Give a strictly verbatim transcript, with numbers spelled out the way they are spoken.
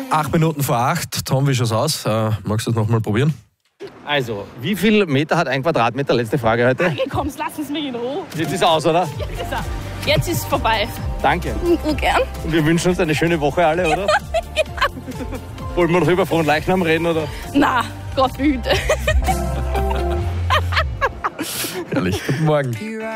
Acht Minuten vor acht. Tom, wie schaut's aus? Äh, magst du es nochmal probieren? Also, wie viel Meter hat ein Quadratmeter? Letzte Frage heute. Danke, komm, lass es mich in Ruhe. Jetzt ist aus, oder? Jetzt ist er. Jetzt ist es vorbei. Danke. Und gern. Und wir wünschen uns eine schöne Woche alle, oder? Ja. Wollen wir noch über Fronleichnam reden, oder? Na, Gott behüte. Ehrlich. Guten Morgen.